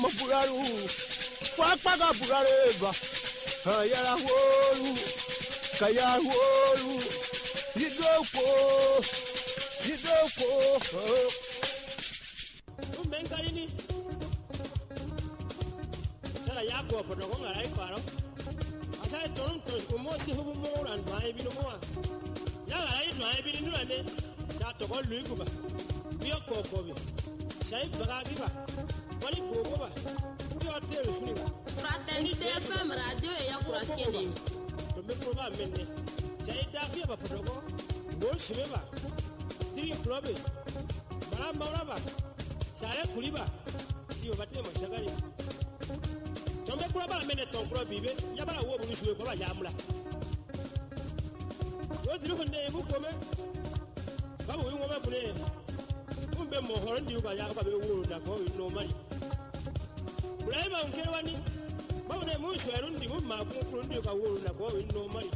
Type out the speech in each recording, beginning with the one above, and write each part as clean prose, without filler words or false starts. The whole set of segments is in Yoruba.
Bugaru, Papaga Bugareva, Yara Wolu, Kaya Wolu, Hidoko, Bengalini. Sala yako for the wrong I faro. As I don't almost see who more and drive in the more. I drive in the day. That to all Lukuba. We are Kokovi. Say Bagagiba. What it go over? We are telling you. Fraternité femme radio et Yakurakene. To make program many. Say that here for the go. Go Shiva. 3 club. Maramba. Sare Kuliba. You got him a shagari. Don't make proper minute on Club Bibe. Yabba will wish you a Yamla. What's the name who come? Come we won't play. Who be more horn you by Yabba wool that go with no money. Brave on Kerwani. But the moose were only one mark from you by wool that go with no money.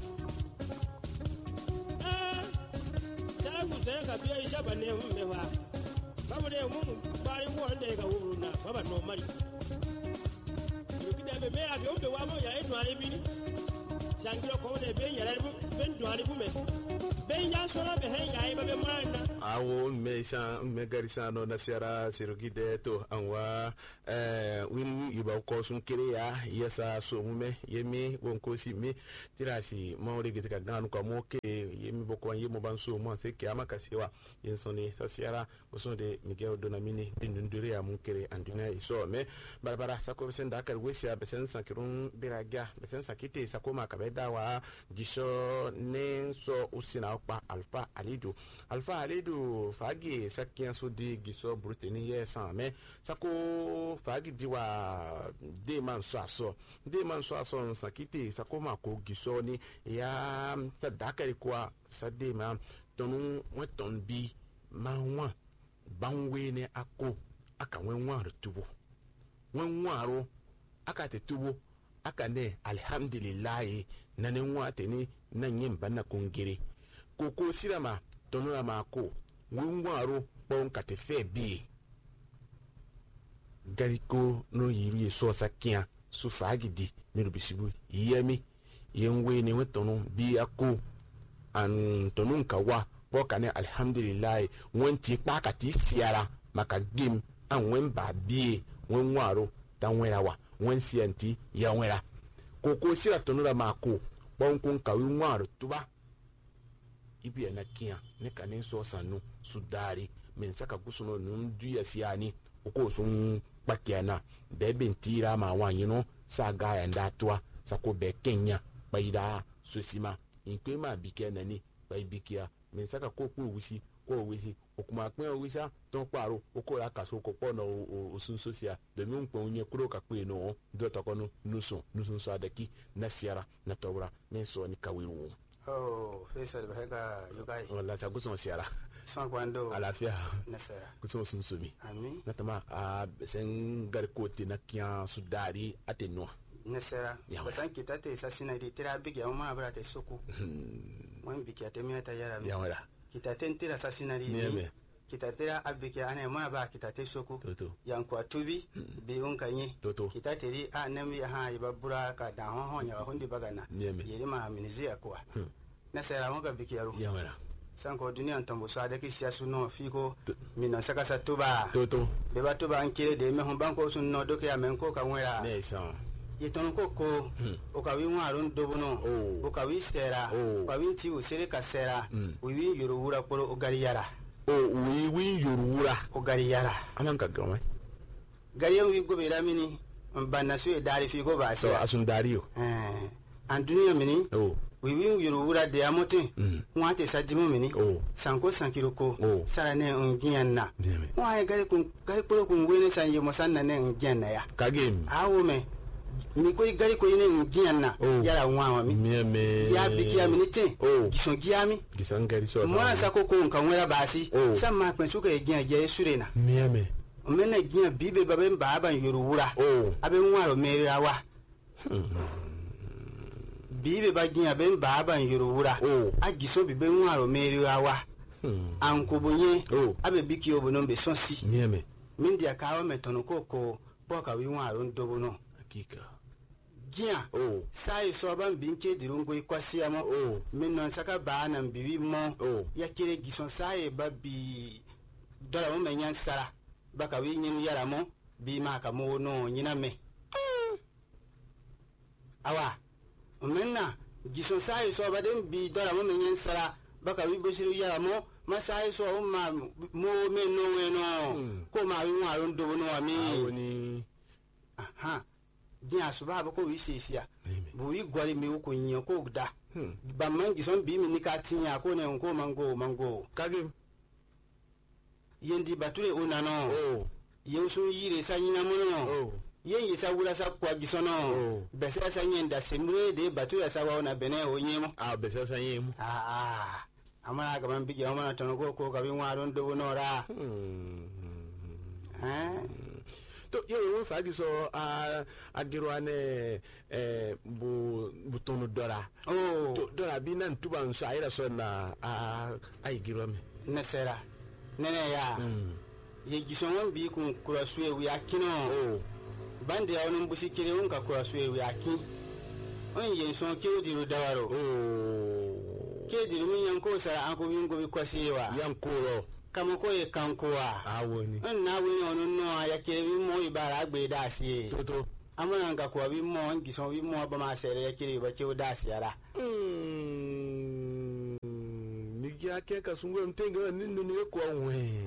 Ah, Sarah would take a beer shop and never. Baba de mu bari one day ka wuru na baba no mari. You kida be me age o be wa mo ya enu ari bi ni. Sangiro ko de be yara be ndo ari bu me. Be ya so na be hen ya e be mo na. Awo me garisa no na siara sirugide to anwa win yuba ko sun kire ya yesa so mume yemi wonko si mi tirasi mawre gite ka ganu ko mo ke yemi boko yemo banso mo se ke amaka siwa yensoni sasiara oso de Miguel Donamini binundure ya munkere anduna iso me barbara sako senda kar wesia besen sankirun biraga besen sakite sakoma kabeda wa gisho ne so usina okpa Alpha Alidu fagi sakian so de gisho bruteni yesan me sako fagi diwa de man so aso sakite sakoma ko gisho ni ya sadakari kwa sadema tonu weton bi manwa banwe ne ako aka wenwaro tubo wenwaro aka te tubo aka ne alhamdulillah na ne nwate ni na nyemba na kongere koko sirama tonora mako wenwaro bon ka te fe bi gariko no yiri so sakia su fagidi mirubisibu yemi yenwe ne wetono bi ako an tonun kawa bokane alhamdulillah wonti pakati siara maka gim an wen ba bie wen waro tanwera wa wen sianti ya wera koko sira tonura mako bonkun kawi waro tuba ibi na kia ne kanin so sanu sudari men saka gusuno nun duya siani oko sun pakiana bebe ntira ma wanyino saga ya ndatwa sako be Kenya baida susima inkema bikenani baibikia men saka ko wisi okuma pin wisa ton paro okola kaso ko pono osun socia de mi npo onye kuro ka pe no do tokono nusun so adaki na siara na tawra men so ni kawiru. Oh, Faisal Bahega Yugai. Wala sa gusto siara. Swankwando. Alafia. Nasara. Gusto sun sumi. Ami. Natama sen garkoti na kian sudari atenwa. Nasara. Basan kita te sasina di tira big ya ma brate soku. Wan biki atemi ata yara mi. Yawara. Kita tentira sasina di mi. Kita tira abiki ane ma ba kita te soku. Toto. Yankwa tubi bi unkanye. Toto. Kita teri anemi ha ibabura ka da hon ya hundi bagana. Yeri ma minizi akwa. Nasara mo ga biki yaro. Yawara. Sanko dunia ntombo so adeki siasu no fiko mino saka satuba. Toto. Beba tuba ankire de me hon banko sun no doke ya menko ka nwera. Nesa. Yeton koko okawi nwaru ndobono okawi stera okawi nti usere kasera uwi yorowura poro ogari yara uwi yorowura ogari yara amanka gama gari yawi gobera mini banna so e dari fi go ba so asun dario andunia mini wiwi yorowura de amotin nwate sadimo mini sanko sankiroko sarane ngianna wa gari poro kun wene sanje mosanna ne ngianna ya kagem awo me mi ko gari ko ine ngianna yara nwa mi ya bikia minite gison giami gison gari so mwana sako ko nkan wera basi samma kwensu ka gian je surena miame mena gian bibe babe baba yorowura abe nwaro mere awa bibe ba gian ben baba yorowura agiso bibe nwaro mere awa ankobonye abe bikio bonombe sonsi miame mindia kawa metono koko poka wi wa ron dobo no hakika gia sai so ban binke dirungo ikwasiya mo min non saka ba nan bibi mo ya kire gison sai babbi dola mo menyan sara baka wi nyinu yara mo bi ma ka mo no nyina me awa menna gison sai so ba den bi dola mo menyan sara baka wi bosiru yara mo masai so ma mo me no we no ko ma wi wa ron dobo no ami awoni aha dia suba ba ko wi sesia bu wi gwari mi ko nyen ko da ba man gison bi mi ni ka tinya ko ne ko mango kage yendi bature una no yesu yire sanyina mo no yen yisa wura sa kwa gisono besa sanyenda semure de bature sa wa na bene o nyemo besa sanyemo amana ga man bigi amana tono ko ga bi waron do no ra to yo fa gi so agirwane bu tonu dora to dora bi nan tuban so ayira so na ay girome nesera nene ya ye gisonwon bi kun kurasuwe wi akino bande ya wonu busi kire won ka kurasuwe wi aki on ye so ke odiru dawaro ke diru min yanko sara an ko bin go bi kwasiwa yankoro kama ko ye kankoa awoni na wi onu no ya kire bi mo ibara gbe da si toto amana nga ko bi mo ngison bi mo ba ma sere ya kire ba ke da si yara ya ke ka sungo mtenga ninu ne ko onwe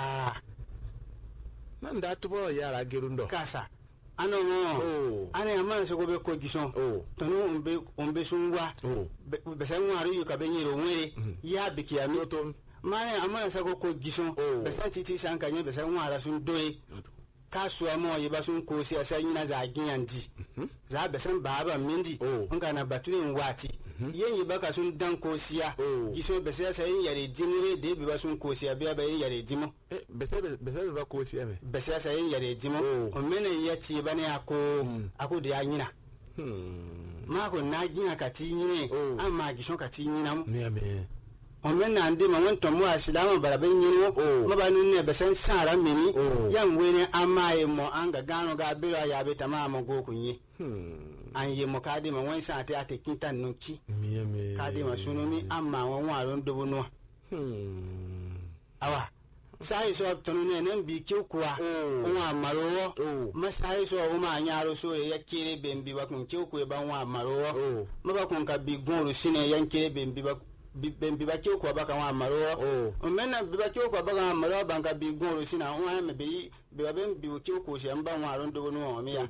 nan da tubo yara gerundo kasa ano mo ana amana se go be ko gison tonu umbe sungwa be se nwaru yu ka be nyiro nwere ya biki ya noto mane amana se go ko gison be san titi san kanye be se nwara sun doye kasuwa mo yi ba sun ko si asanyi na za ginyandi za be san baba mindi onka na baturin wati yen yi baka sun dan ko siya giso be se sai yare dimure de be ba sun ko siya be ba yare dimo be se ba ko siya me be se sai yare dimo o mene yati bane ako de anyina ma ko na ginya ka ti nyine amma giso ka ti nyina mo me o mena ande ma won to mo asilama barabe nyino ma ba nu ne be sen sara mini yan wene amaye mo anga gano ga bira ya be tamama go kunye an ye mo kadi ma won sa ate ate kinta nunchi kadi ma sunumi amma won waron dobo no awa sai so tonu ne nan bi kiukuwa wa marowo ma sai so o ma nyaro so ya kire bembi ba kun kiukuwa ba wa marowo ma ba kun ka bi gonru sine yan kire bembi ba kiukuwa ba kan wa marowo o menna bi ba kiukuwa ba kan marowo ban ka bi gonru sina wa me bi ba bembi kiukuwa shi an ba waron dobo no mi ya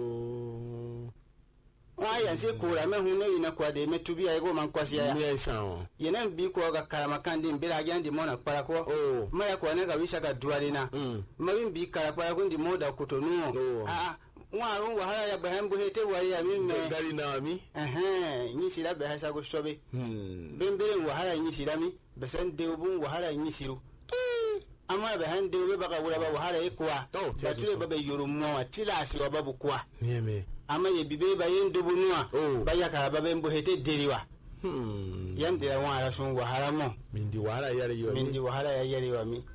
wa ya se kura me hunne ina kwa de metubi ay go man kwasi ya yenen bi ko ga karama kandi mbira gandi mona para ko ma ya ko ne ga wisha ga duarina ma win bi kara para ko ndi moda kotonu wa ru wa hala ya bahambu hete wari ya min me dari na mi ni sira be hasa go sobe bembere wa hala ni sira mi besen de obun wa hala ni siru amma be hande we baka wura ba wa hala ekwa batule babe yorumo atila asiro babu kwa ama ye bibe ba yen dubu nuwa ba ya ka ba ben bo hete deriwa yan dira wa ara sun wa haramo mindi wa ara yare wa mi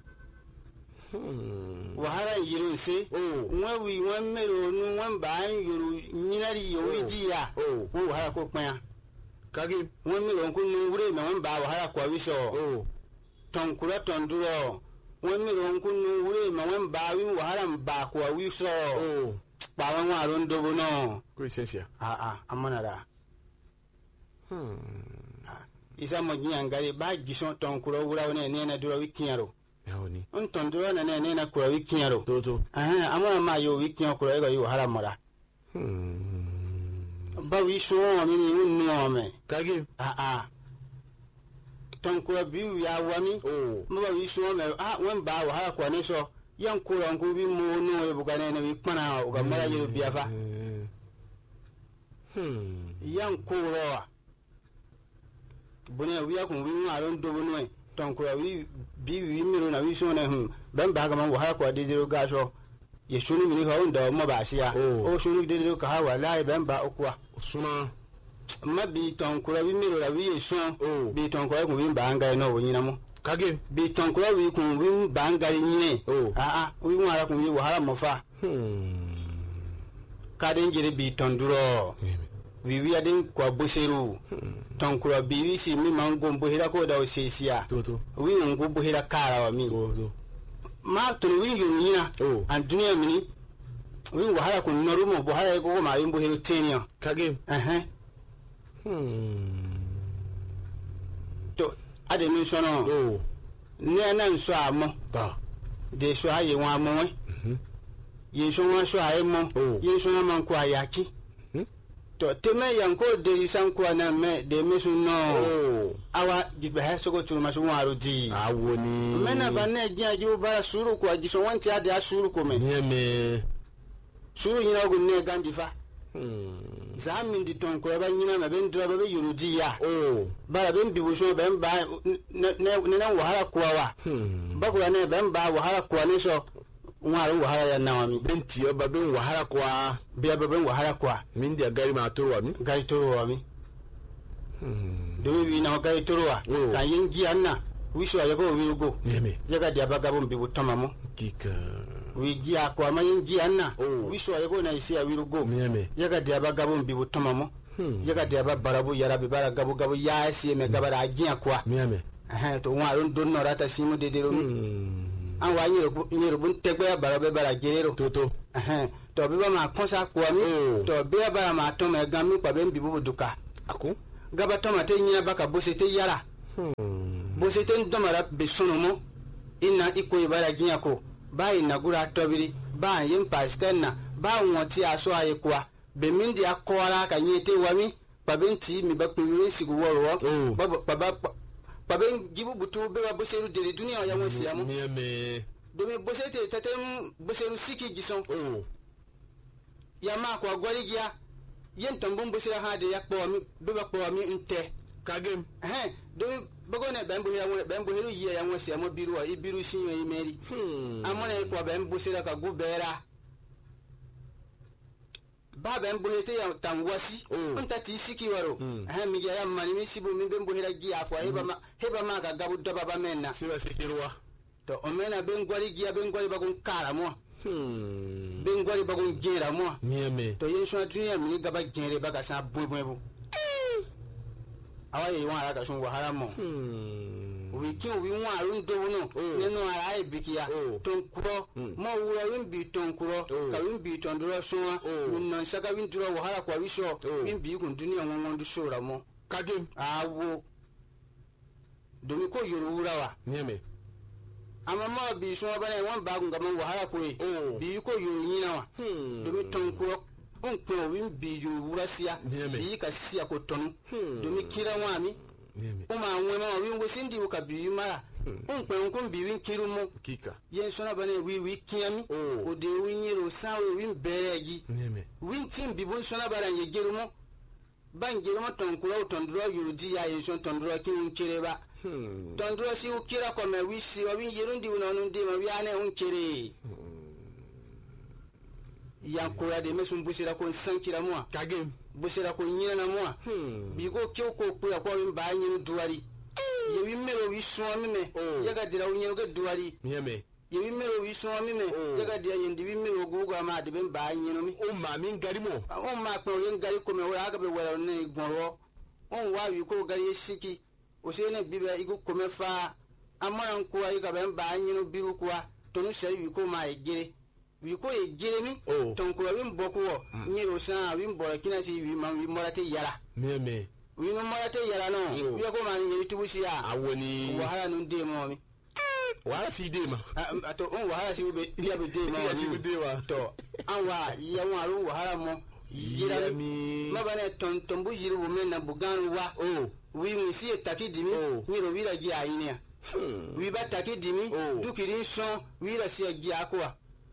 wa hara yiru se nwa wi nwa mero nu nwa ba yuru nyinari yo widia wa hara ko pan kage nwa mero ko nu wure me nwa ba wa hara kwa wiso tonkura tonduro nwa mero ko nu wure me nwa ba wi wa hara ba kwa wiso ba wa ron dobo no ko isensia amana da isa mo nyangari ba gison tonkura wura ne na duro wikinyaro yawoni tonduro na ne na kura wikinyaro toto amana ma yo wikinyo kura yo hara mora ba wi so mi ni unno me kage tonkura bi ya wami mo ba wi so me wen ba wa hara kwa ne so yan kura ngu bi mo no e bugane ne wi kpana o ga mara yero biafa yan kura bune wi akun wi aron dobo no e tonkura wi bi wi miro na wi so na ben ba ga man wa hara kwa de dero ga so ye sunu mi ni ka onda mo ba sia o sunu de dero ka ha wa lai ben ba okwa suna ma bi tonkura wi miro la wi ye so bi tonkura ko wi ba anga no wo nyina mo kage bi tonkura wi kun wi ba anga ni wi wa hara kun wi wa hara mo fa kaden jere bi tonduro wiwi aden kwa boseru tonkura bi si mi mango bohira ko da osesia wi ngo bohira kara wa mi ma to wi yuna an dunia mini wi wahala ko norumo bohara ko ma yimbo hero tenio kage to ade mi sono ne na nso amo de so aye won amo ye so won so aye mo ye so na man ko ayaki to teme yanko de san ko na me de me so no awa gibe ha so ko turu ma so won arodi awoni mena ba na gi aji bara suru ko aji so won ti ade asuru ko me me suru nyina go ne gandifa zamin di ton ko ba nyina ma ben dra ba be yurudi ya bara ben bi wo so ben ba ne na wahala ko wa ba ko ne ben ba wahala ko ne so waru wahala ya na wami ben ti ba ben wahala ko bi ba ben wahala ko min dia gari ma toro wa mi gari toro wa mi do wi na gari toro wa kan yin gi anna wi so ya go wi go ya ga dia ba ga bon bi wo tomamo kika wi gi akwa ma yin gi anna wi so ya go na isi ya wi go ya ga dia ba ga bon bi wo tomamo ya ga dia ba barabu ya rabi bara gabu gabu ya isi me ga bara gi akwa to waru don no rata simu de de ro an wa nyero bun tegbe bara be bara gerero to be ba ma konsa kwa mi to be bara ma to me gam mi kwa be mbi bubu duka ako gaba to ma te nyina baka bosete yara bosete ndomara be sonomo ina iko ibara ginyako ba ina gura tobiri ba yin pastenna ba woti aso aye kwa be mindi akwara ka nyete wami pa benti mi ba kunwe sigu woro ba ben gibu butu be ba boseru de dunia ya won siamu do me bosete tatem boseru siki gison ya ma kwa gwarigia yen tambon bosera ha de yakpo mi be ba kpo mi nte kagem do bagone bembo heru ye ya won siamu biru wa ibiru sinyo imeri amona kwa bembo bosera ka gubera ba bembo hete ya tangwasi onta ti siki waro mi ya mani mi sibu mi bembo hera gi afwa heba ma ga gabu doba ba menna siba sikirwa to omena bengwari gi bengwari bagun kara mo bengwari bagun gera mo to yen so dunia mi gaba gere baga sa bu awaye wan ara ka sun wahala mo wi wan arun do no nenu ara e bikia ton kuro mo wura win bi ton kuro ka win bi ton dro so min non saka win dro wahala kwa wisho win bi kun dunia won du shora mo kagem awo domi ko yoru wura wa ama bi so ba ne won ba kun ga mo wahala ko bi ko yoru nyina wa domi ton kuro on ko win bi yoru wura sia bi ka sia ko tonu domi kira wa mi uma nwema wi sindi uka bi mara unpe unkun bi win kiru mo kika yen sona bane wi kiami o de winyiro sawe win beregi win tim bi bon sona baran ye geru mo ban geru mo ton kuro ton dro yurudi ya yen son ton dro ki win kireba ton dro si u kira ko me wi si o win yerundi uno ndi ma wi ane un kire ya kura de mesum busira ko sankira mo kagem busira ko nyina na mo bi ko kyo ko ku ya ko win ba nyin duwari ye wi mero wi so mi me ya ga dira unyin ga duwari ye wi mero wi so mi me ya ga dira yin di wi mero go go ma de ben ba nyin mi o ma min gari mo o ma ko yin gari ko me wora ga be wora ne gboro on wa wi ko gari shiki o se ne bibe igu ko me fa amaran ko ay ga ben ba nyin biru ko to no shari wi ko ma egere wi ko egere mi ton ko wi mboku wo nyiro sa wi mbora kina si wi man wi morate yara wi no morate yara no wi ko man yiri tubushi ya awoni wahala nun de mo mi wala si de ma to on wahala si be ya be de ma ya si de wa to an wa ya wa ru wahala mo yira mi mabane ton bu yiri wo men na bugan wa wi mi si takidimi nyiro wi ra gi ayinia wi ba takidimi dukirin so wi ra si gi akwa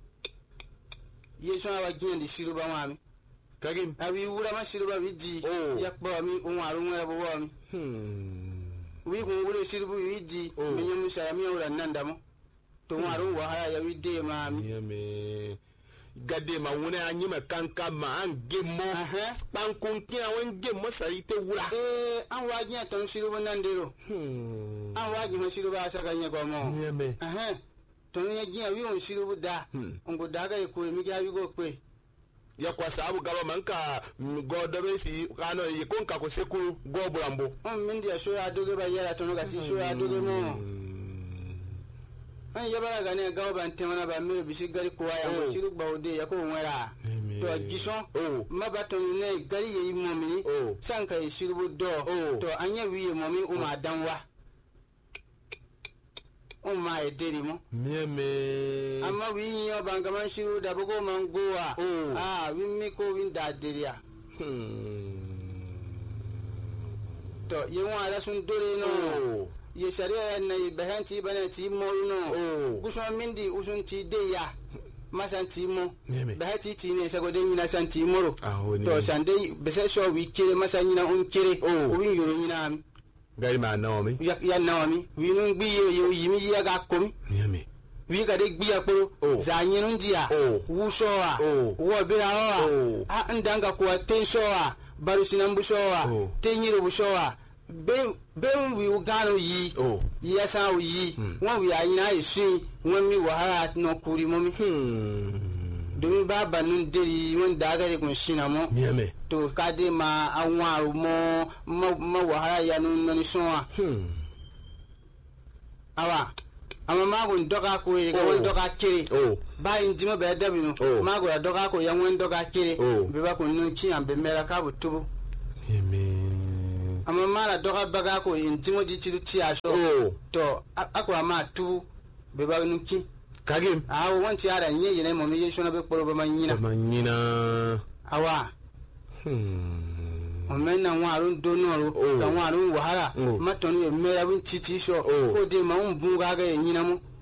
ye so awa gi ndi siruba mami kagim awi wura ma siruba wi di yakba mi on aru ngara bo mi wi kun wure sirubu wi di mi nyam sara mi wura nanda mo to waru wa haya ya wi de mami gade ma wona anyi ma kanka ma an gemmo pankon ki awon gemmo sari te wura an wa gi ton sirubu nandero an wa gi siruba saka nya go mo to nya gi awi on sirubu da on go daga ko mi ga wi go pe ya kwa sababu government ka godo be si kano yikon ka ko sekuru go burambo mindi ya shoya doge ba yara tono gati shoya doge mo an yabara gane government temana ba miro bisi gari ko ya mo shiru bawde ya ko wera to gison mabato ne gari yi momi sanka yi shiru do to anya wiye momi uma danwa uma ederi mo meme amma wi yo bangaman shiru da bugo mangowa wi mi ko win da deria to ye wala sun dore no ye sharia na bahanti banati mo no guso mindi usun ti deya masanti mo bahati ti ne sagode nyina santi moro to sande bese so wi kire masanyina on kire win yoro nyina am gari ma naomi ya naomi wi nun gbiye yo yimi ya ga komi wi ga de gbiya poro za nyinu ndia wuso wa wo bira wa a ndanga ko tenso wa barusina mbusho wa tenyiro busho wa be wi ugano yi yesa yi won wi ayina isin won mi wahara no kuri momi dumi baba nun deri won dagare kun shinamo to kade ma anwaru mo wahara ya nun sonwa awa ama magun doka ko e won doka kire ba indimo be dabinu mago ya doka ko ya won doka kire be ba kun nun chi ambe mera ka butubu ama mara doka baga ko indimo di chiru ti aso to akwa ma tu be ba nun chi kagim won ti ara nye yene mo mi yeso na be poro ba manyina awa omena warun donoro ka warun wahara matonu e mera win titi so ko de ma un bunga ga nyina mo